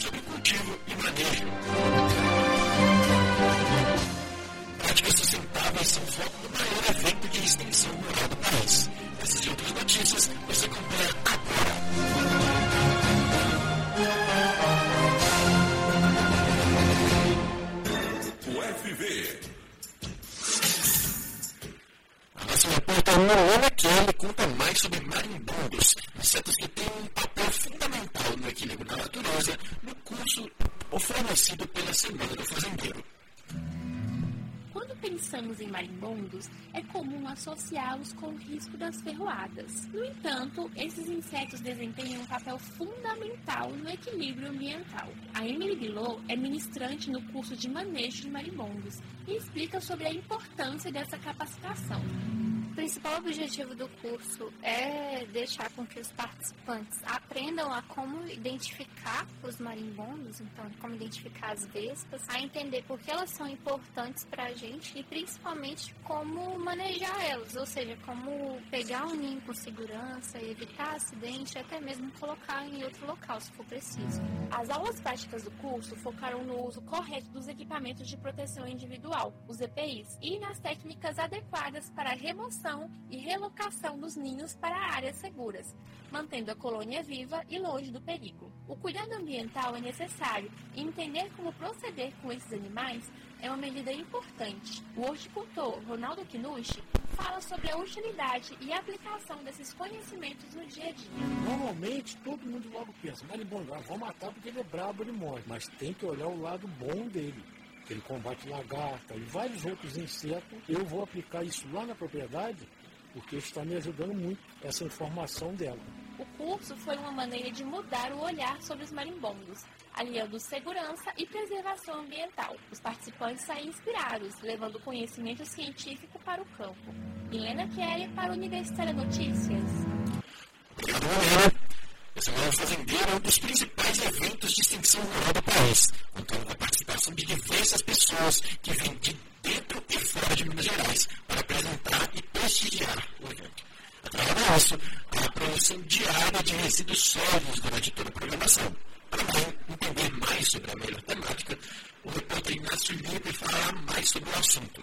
sobre cultivo e manejo. Práticas sustentáveis são foco do maior evento de extensão rural do país. Essas e outras notícias você acompanha agora. UFV. A nossa repórter Milena Kelly conta mais sobre marimbondos, insetos que têm um papel fundamental no equilíbrio da natureza, no curso oferecido pela Semana do Fazendeiro. Quando pensamos em marimbondos, é comum associá-los com o risco das ferroadas. No entanto, esses insetos desempenham um papel fundamental no equilíbrio ambiental. A Emily Bilot é ministrante no curso de manejo de marimbondos e explica sobre a importância dessa capacitação. O principal objetivo do curso é deixar com que os participantes aprendam a como identificar os marimbondos, então como identificar as vespas, a entender por que elas são importantes para a gente e principalmente como manejar elas, ou seja, como pegar um ninho com segurança, evitar acidente e até mesmo colocar em outro local se for preciso. As aulas práticas do curso focaram no uso correto dos equipamentos de proteção individual, os EPIs, e nas técnicas adequadas para a remoção e relocação dos ninhos para áreas seguras, mantendo a colônia viva e longe do perigo. O cuidado ambiental é necessário e entender como proceder com esses animais é uma medida importante. O horticultor Ronaldo Kinushi fala sobre a utilidade e aplicação desses conhecimentos no dia a dia. Normalmente todo mundo logo pensa, marimbondo, vou matar porque ele é brabo, ele morre, mas tem que olhar o lado bom dele. Ele combate lagarta e vários outros insetos. Eu vou aplicar isso lá na propriedade porque está me ajudando muito essa informação dela. O curso foi uma maneira de mudar o olhar sobre os marimbondos, aliando segurança e preservação ambiental. Os participantes saem inspirados, levando conhecimento científico para o campo. Milena Kelly para o Universitária Notícias. Obrigado, Milena. A Semana do Fazendeiro é um dos principais eventos de extensão rural do país, contando com a participação de diversas pessoas que vêm de dentro e fora de Minas Gerais para apresentar e prestigiar o evento. Através disso, há a produção diária de resíduos sólidos durante toda a programação. Para entender mais sobre a melhor temática, o repórter Inácio Libre falará mais sobre o assunto.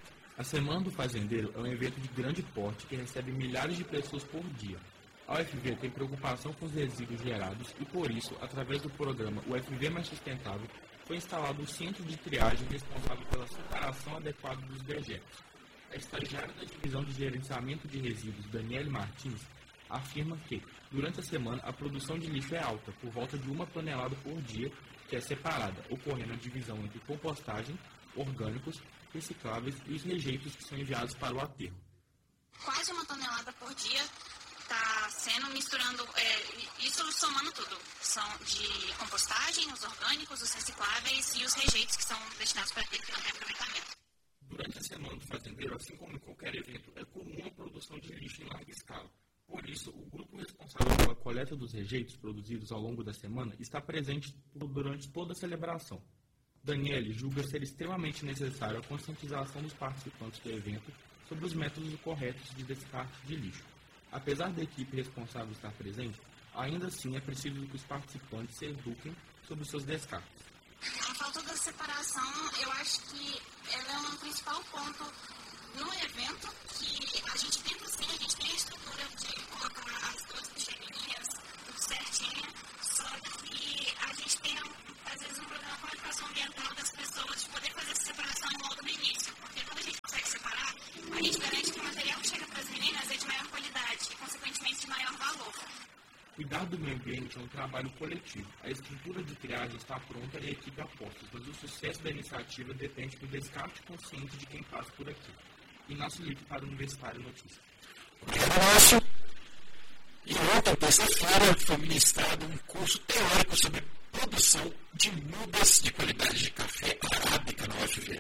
A Semana do Fazendeiro é um evento de grande porte que recebe milhares de pessoas por dia. A UFV tem preocupação com os resíduos gerados e, por isso, através do programa UFV Mais Sustentável, foi instalado um centro de triagem responsável pela separação adequada dos dejetos. A estagiária da Divisão de Gerenciamento de Resíduos, Daniele Martins, afirma que, durante a semana, a produção de lixo é alta, por volta de 1 tonelada por dia, que é separada, ocorrendo a divisão entre compostagem, orgânicos, recicláveis e os rejeitos que são enviados para o aterro. Quase 1 tonelada por dia está sendo misturando, isso somando tudo. São de compostagem, os orgânicos, os recicláveis e os rejeitos que são destinados para ter reaproveitamento. Durante a Semana do Fazendeiro, assim como em qualquer evento, é comum a produção de lixo em larga escala. Por isso, o grupo responsável pela coleta dos rejeitos produzidos ao longo da semana está presente durante toda a celebração. Daniele julga ser extremamente necessária a conscientização dos participantes do evento sobre os métodos corretos de descarte de lixo. Apesar da equipe responsável estar presente, ainda assim é preciso que os participantes se eduquem sobre os seus descartes. A falta da separação, eu acho que ela é um principal ponto no evento, que a gente tenta sim, a gente tem a estrutura de colocar as duas bicheirinhas, tudo certinho, só que a gente tem, às vezes, um problema com a educação ambiental das pessoas de poder fazer essa separação logo no início, porque quando a gente consegue separar, a gente garante que o material que chega para as meninas é de maior qualidade e, consequentemente, de maior valor. Cuidar do meio ambiente é um trabalho coletivo. A estrutura de triagem está pronta e a equipe aposta, mas o sucesso da iniciativa depende do descarte consciente de quem passa por aqui. Inácio Lipe para o Universitário Notícias. Obrigado, Inácio. E ontem, terça-feira, foi ministrado um curso teórico sobre produção de mudas de qualidade de café arábica na UFV.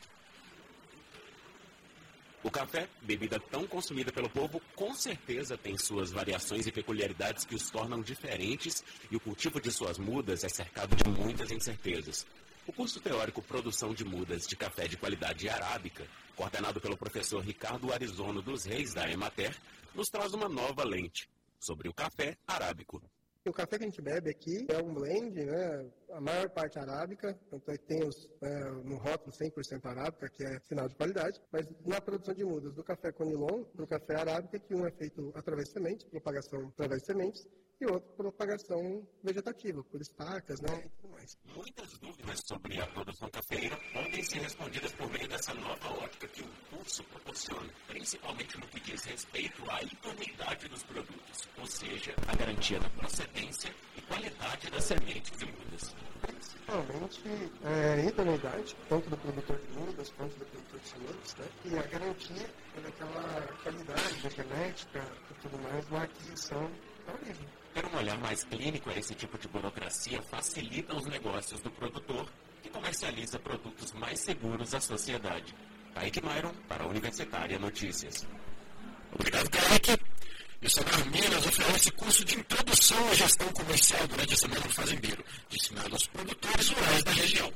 O café, bebida tão consumida pelo povo, com certeza tem suas variações e peculiaridades que os tornam diferentes, e o cultivo de suas mudas é cercado de muitas incertezas. O curso teórico Produção de Mudas de Café de Qualidade Arábica, coordenado pelo professor Ricardo Arizono dos Reis da Emater, nos traz uma nova lente sobre o café arábico. O café que a gente bebe aqui é um blend, né? a maior parte arábica, tanto é que tem no rótulo 100% arábica, que é sinal de qualidade, mas na produção de mudas do café conilon, do café arábica, que um é feito através de sementes, propagação através de sementes, e outro propagação vegetativa, por estacas, né, e tudo mais. Muitas dúvidas sobre a produção cafeeira podem ser respondidas por meio dessa nova ótica que o curso proporciona, principalmente no que diz respeito à idoneidade dos produtos, ou seja, a garantia da procedência e qualidade das sementes de mudas. Principalmente idoneidade, tanto do produtor de mudas quanto do produtor de sementes, né, e a garantia daquela qualidade da genética e tudo mais na aquisição da origem. Ter um olhar mais clínico a esse tipo de burocracia facilita os negócios do produtor, que comercializa produtos mais seguros à sociedade. Kaique Myron, para a Universitária Notícias. Obrigado, Kaique. E o Senar Minas oferece curso de introdução à gestão comercial durante a Semana do Fazendeiro, destinado aos produtores rurais da região.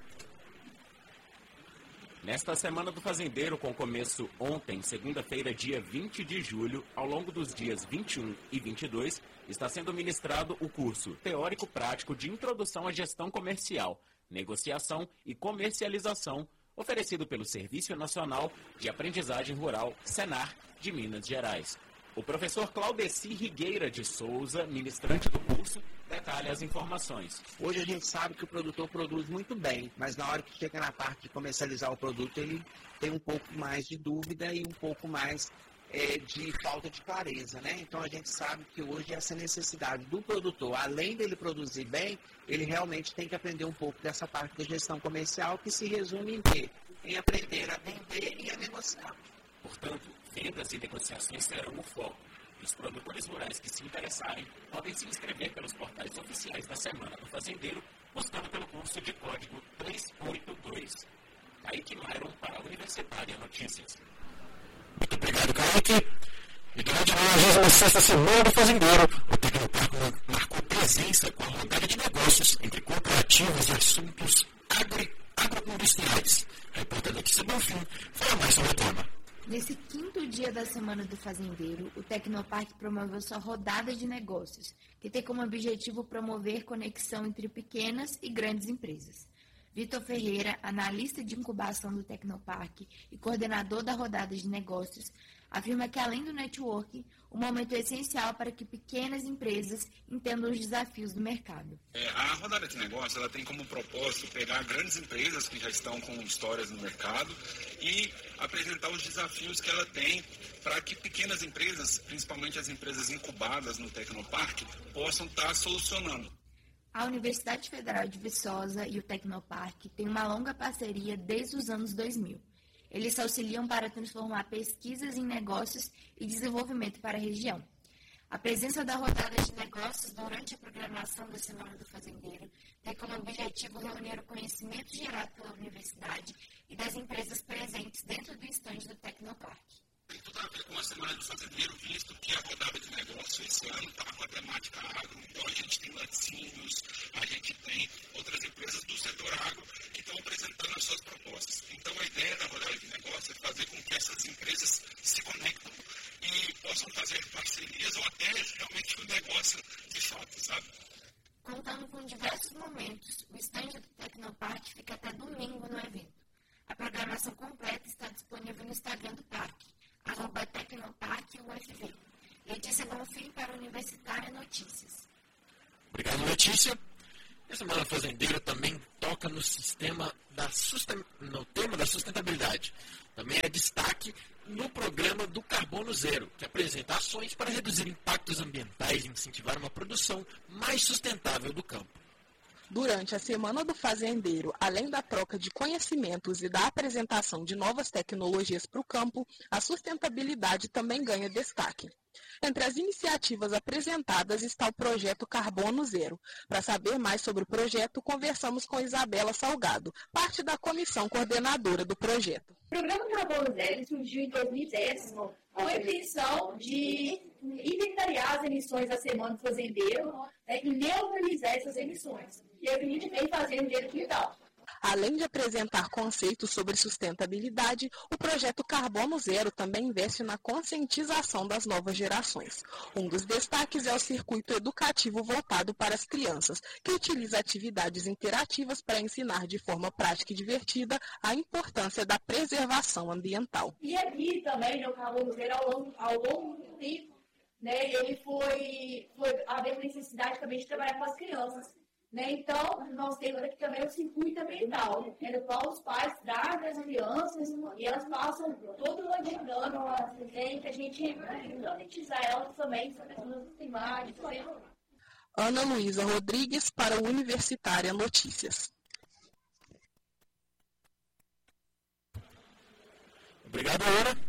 Nesta Semana do Fazendeiro, com começo ontem, segunda-feira, dia 20 de julho, ao longo dos dias 21 e 22, está sendo ministrado o curso Teórico-Prático de Introdução à Gestão Comercial, Negociação e Comercialização, oferecido pelo Serviço Nacional de Aprendizagem Rural, Senar, de Minas Gerais. O professor Claudeci Rigueira de Souza, ministrante do curso, detalha as informações. Hoje a gente sabe que o produtor produz muito bem, mas na hora que chega na parte de comercializar o produto, ele tem um pouco mais de dúvida e um pouco mais de falta de clareza, né? Então a gente sabe que hoje essa necessidade do produtor, além dele produzir bem, ele realmente tem que aprender um pouco dessa parte da gestão comercial, que se resume em quê? Em aprender a vender e a negociar. Portanto, vendas e negociações serão o foco. Os produtores rurais que se interessarem podem se inscrever pelos portais oficiais da Semana do Fazendeiro, buscando pelo curso de código 382. Kaique Myron para a Universitária Notícias. Muito obrigado, Kaique. E durante a 26ª Semana do Fazendeiro, o Tecnoparque marcou presença com a rodada de negócios entre cooperativas e assuntos agroindustriais. A repórter Letícia Bonfim fala mais sobre o tema. Nesse 5º dia da Semana do Fazendeiro, o Tecnoparque promoveu sua rodada de negócios, que tem como objetivo promover conexão entre pequenas e grandes empresas. Vitor Ferreira, analista de incubação do Tecnoparque e coordenador da rodada de negócios, afirma que, além do networking, o momento é essencial para que pequenas empresas entendam os desafios do mercado. A rodada de negócios ela tem como propósito pegar grandes empresas que já estão com histórias no mercado e apresentar os desafios que ela tem para que pequenas empresas, principalmente as empresas incubadas no Tecnoparque, possam estar solucionando. A Universidade Federal de Viçosa e o Tecnoparque têm uma longa parceria desde os anos 2000. Eles se auxiliam para transformar pesquisas em negócios e desenvolvimento para a região. A presença da rodada de negócios durante a programação da Semana do Fazendeiro tem como objetivo reunir o conhecimento gerado pela universidade e das empresas presentes dentro do estande do Tecnoparque. Tem tudo a ver com a Semana do Fazendeiro, visto que a rodada de negócio esse ano está com a temática agro. Então a gente tem laticínios, a gente tem outras empresas do setor agro que estão apresentando as suas propostas. Então a ideia da rodada de negócio é fazer com que essas empresas se conectem e possam fazer parcerias ou até realmente um negócio de fato, sabe? Contando com diversos momentos, o estande do Tecnoparque fica até domingo no evento. A programação completa está disponível no Instagram do parque, @Tecnoparque-UFV. Letícia Bonfim para a Universitária Notícias. Obrigado, Letícia. A Semana Fazendeira também toca no tema da sustentabilidade. Também é destaque no programa do Carbono Zero, que apresenta ações para reduzir impactos ambientais e incentivar uma produção mais sustentável do campo. Durante a Semana do Fazendeiro, além da troca de conhecimentos e da apresentação de novas tecnologias para o campo, a sustentabilidade também ganha destaque. Entre as iniciativas apresentadas está o projeto Carbono Zero. Para saber mais sobre o projeto, conversamos com Isabela Salgado, parte da comissão coordenadora do projeto. O programa Carbono Zero surgiu em 2010 com a intenção de inventariar as emissões da Semana do Fazendeiro, e neutralizar essas emissões. E a gente vem fazendo desde então. Além de apresentar conceitos sobre sustentabilidade, o projeto Carbono Zero também investe na conscientização das novas gerações. Um dos destaques é o circuito educativo voltado para as crianças, que utiliza atividades interativas para ensinar de forma prática e divertida a importância da preservação ambiental. E aqui também, no Carbono Zero, ao longo do tempo, né, ele foi havendo necessidade também de trabalhar com as crianças. Né? Então, nós temos aqui também o circuito ambiental, no qual os pais trazem as crianças e elas passam todo o ano que a gente monetizar elas também sobre as mudanças climáticas. Ana Luísa Rodrigues para o Universitária Notícias. Obrigado, Ana.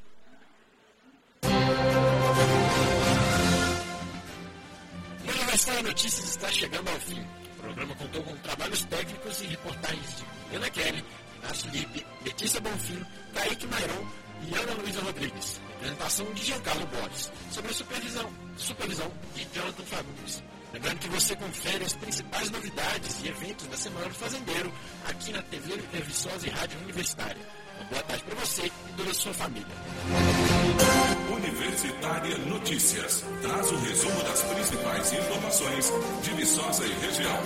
O Universitária Notícias está chegando ao fim. O programa contou com trabalhos técnicos e reportagens de Ana Kelly, Inácio Lippe, Letícia Bonfim, Kaique Mairon e Ana Luísa Rodrigues. Apresentação de Giancarlo Borges, sobre a supervisão de Jonathan Fagundes. Lembrando que você confere as principais novidades e eventos da Semana do Fazendeiro aqui na TV Viçosa e Rádio Universitária. Uma boa tarde para você e toda a sua família. Universitária Notícias traz o resumo das principais informações de Viçosa e região.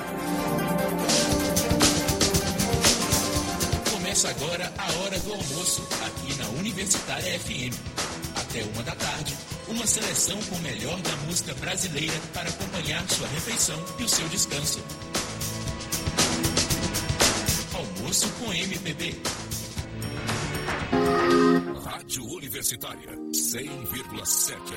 Começa agora a hora do almoço aqui na Universitária FM. Até 13h, uma seleção com o melhor da música brasileira para acompanhar sua refeição e o seu descanso. Almoço com MPB. Rádio Universitária 100,7